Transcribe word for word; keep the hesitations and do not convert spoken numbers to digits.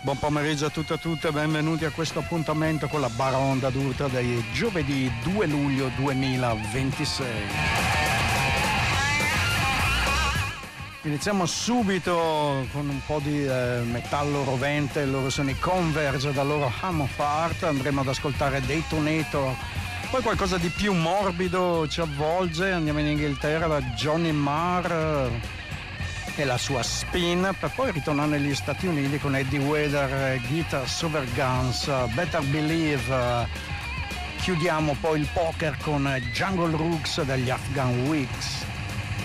Buon pomeriggio a tutte e a tutte, benvenuti a questo appuntamento con la Baronda d'Urto del giovedì due luglio duemilaventisei. Iniziamo subito con un po' di eh, metallo rovente, loro sono i Converge, dal loro Hum of Heart, andremo ad ascoltare Detonator, poi qualcosa di più morbido ci avvolge, andiamo in Inghilterra da Johnny Marr e la sua Spin, per poi ritornare negli Stati Uniti con Eddie Vedder, Guitars Over Guns, Better Believe, chiudiamo poi il poker con Jungle Rooks degli Afghan Wigs.